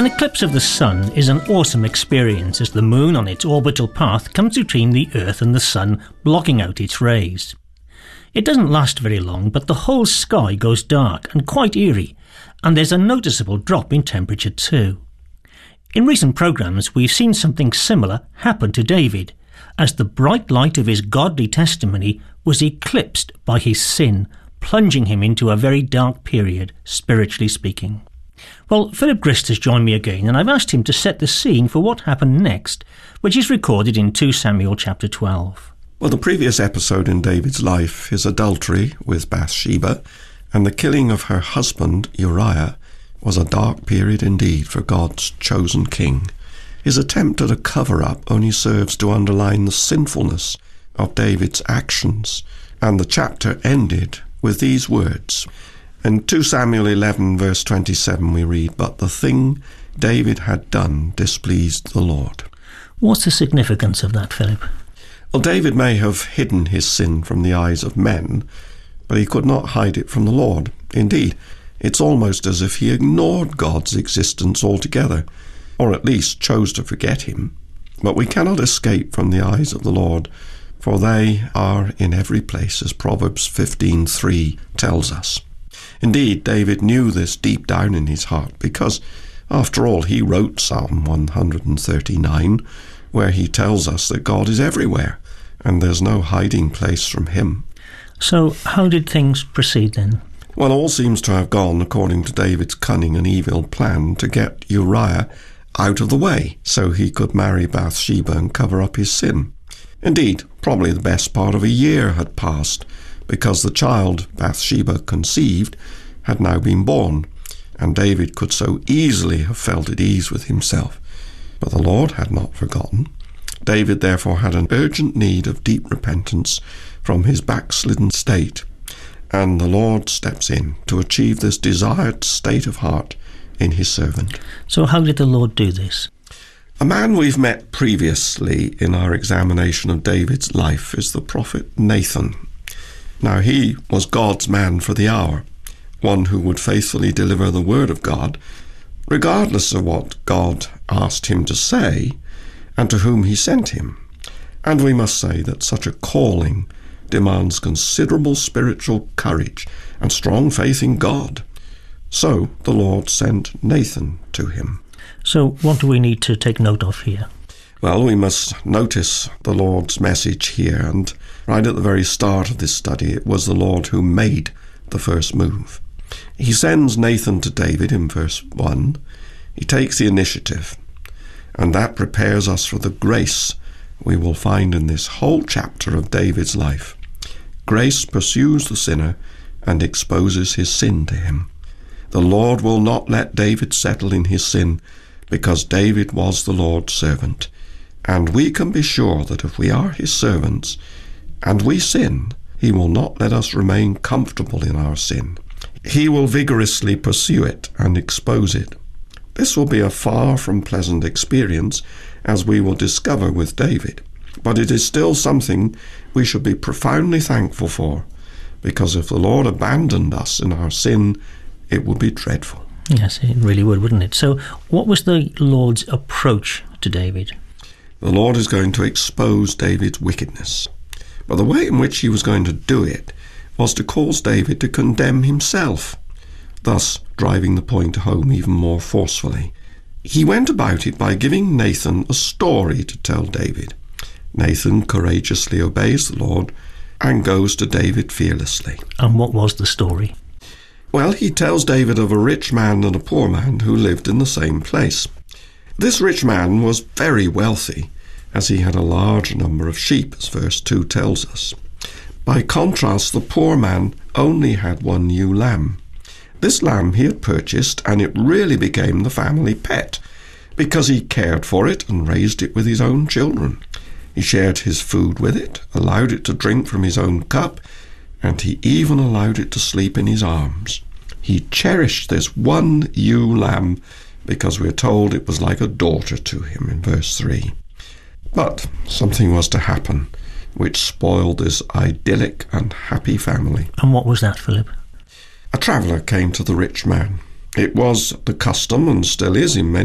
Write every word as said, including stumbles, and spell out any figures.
An eclipse of the sun is an awesome experience as the moon on its orbital path comes between the Earth and the sun, blocking out its rays. It doesn't last very long, but the whole sky goes dark and quite eerie, and there's a noticeable drop in temperature too. In recent programmes we've seen something similar happen to David, as the bright light of his godly testimony was eclipsed by his sin, plunging him into a very dark period, spiritually speaking. Well, Philip Grist has joined me again, and I've asked him to set the scene for what happened next, which is recorded in Second Samuel chapter twelve. Well, the previous episode in David's life, his adultery with Bathsheba and the killing of her husband Uriah, was a dark period indeed for God's chosen king. His attempt at a cover-up only serves to underline the sinfulness of David's actions, and the chapter ended with these words. In Second Samuel eleven verse twenty-seven we read, "But the thing David had done displeased the Lord." What's the significance of that, Philip? Well, David may have hidden his sin from the eyes of men, but he could not hide it from the Lord. Indeed, it's almost as if he ignored God's existence altogether, or at least chose to forget him. But we cannot escape from the eyes of the Lord, for they are in every place, as Proverbs fifteen three tells us. Indeed, David knew this deep down in his heart, because, after all, he wrote Psalm one thirty-nine, where he tells us that God is everywhere, and there's no hiding place from him. So, how did things proceed then? Well, all seems to have gone according to David's cunning and evil plan to get Uriah out of the way, so he could marry Bathsheba and cover up his sin. Indeed, probably the best part of a year had passed, because the child Bathsheba conceived had now been born, and David could so easily have felt at ease with himself. But the Lord had not forgotten. David therefore had an urgent need of deep repentance from his backslidden state, and the Lord steps in to achieve this desired state of heart in his servant. So how did the Lord do this? A man we've met previously in our examination of David's life is the prophet Nathan. Now he was God's man for the hour, one who would faithfully deliver the word of God, regardless of what God asked him to say and to whom he sent him. And we must say that such a calling demands considerable spiritual courage and strong faith in God. So the Lord sent Nathan to him. So what do we need to take note of here? Well, we must notice the Lord's message here, and right at the very start of this study, it was the Lord who made the first move. He sends Nathan to David in verse one. He takes the initiative, and that prepares us for the grace we will find in this whole chapter of David's life. Grace pursues the sinner and exposes his sin to him. The Lord will not let David settle in his sin, because David was the Lord's servant. And we can be sure that if we are his servants and we sin, he will not let us remain comfortable in our sin. He will vigorously pursue it and expose it. This will be a far from pleasant experience, as we will discover with David. But it is still something we should be profoundly thankful for, because if the Lord abandoned us in our sin, it would be dreadful. Yes, it really would, wouldn't it? So what was the Lord's approach to David? The Lord is going to expose David's wickedness. But the way in which he was going to do it was to cause David to condemn himself, thus driving the point home even more forcefully. He went about it by giving Nathan a story to tell David. Nathan courageously obeys the Lord and goes to David fearlessly. And what was the story? Well, he tells David of a rich man and a poor man who lived in the same place. This rich man was very wealthy, as he had a large number of sheep, as verse two tells us. By contrast, the poor man only had one ewe lamb. This lamb he had purchased, and it really became the family pet, because he cared for it and raised it with his own children. He shared his food with it, allowed it to drink from his own cup, and he even allowed it to sleep in his arms. He cherished this one ewe lamb because we're told it was like a daughter to him in verse three. But something was to happen which spoiled this idyllic and happy family. And what was that, Philip? A traveller came to the rich man. It was the custom, and still is in many